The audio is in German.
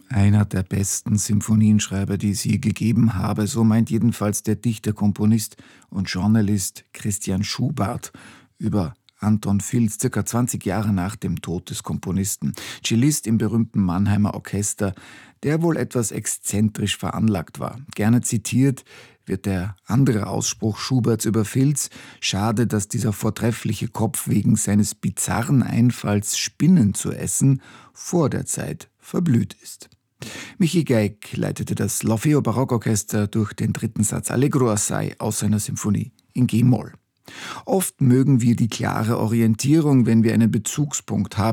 Einer der besten Symphonienschreiber, die es je gegeben habe, so meint jedenfalls der Dichter, Komponist und Journalist Christian Schubart über Anton Filz, circa 20 Jahre nach dem Tod des Komponisten. Cellist im berühmten Mannheimer Orchester, der wohl etwas exzentrisch veranlagt war. Gerne zitiert wird der andere Ausspruch Schuberts über Filz: Schade, dass dieser vortreffliche Kopf wegen seines bizarren Einfalls, Spinnen zu essen, vor der Zeit verblüht ist. Michi Geig leitete das L'Orfeo Barockorchester durch den dritten Satz Allegro assai aus seiner Symphonie in G-Moll. Oft mögen wir die klare Orientierung, wenn wir einen Bezugspunkt haben.